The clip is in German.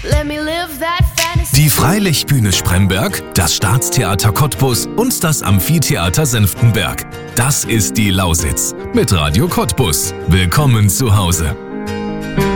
Let me live that fantasy. Die Freilichtbühne Spremberg, das Staatstheater Cottbus und das Amphitheater Senftenberg. Das ist die Lausitz mit Radio Cottbus. Willkommen zu Hause.